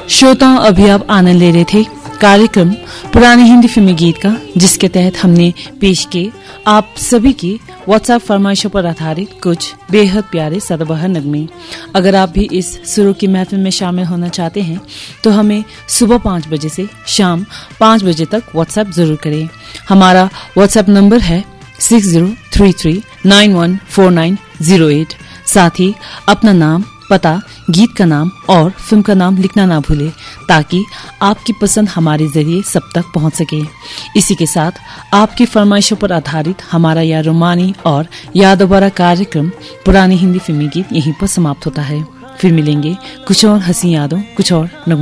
श्रोताओं, अभी आप आनंद ले रहे थे कार्यक्रम पुरानी हिंदी फिल्मी गीत का, जिसके तहत हमने पेश किए आप सभी की व्हाट्सएप फरमाइशों पर आधारित कुछ बेहद प्यारे सदाबहार नगमे। अगर आप भी इस सुरों की महफिल में शामिल होना चाहते हैं तो हमें सुबह 5 बजे से शाम 5 बजे तक व्हाट्सएप जरूर करें। हमारा व्हाट्सएप नंबर है 6033914908। साथ ही अपना नाम, पता, गीत का नाम और फिल्म का नाम लिखना ना भूले, ताकि आपकी पसंद हमारे जरिए सब तक पहुंच सके। इसी के साथ आपकी फरमाइशों पर आधारित हमारा यह रोमानी और यादों भरा कार्यक्रम पुरानी हिंदी फिल्मी गीत यहीं पर समाप्त होता है। फिर मिलेंगे कुछ और हंसी यादों, कुछ और नगमों